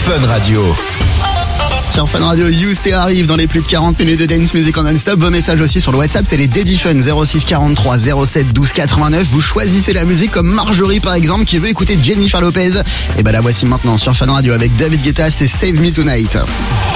Fun Radio. Sur Fun Radio, Yousté arrive dans les plus de 40 minutes de dance music en non-stop. Vos messages aussi sur le WhatsApp, c'est les Daddy Fun 06 43 07 12 89. Vous choisissez la musique comme Marjorie par exemple qui veut écouter Jennifer Lopez. Et ben la voici maintenant sur Fun Radio avec David Guetta, c'est Save Me Tonight.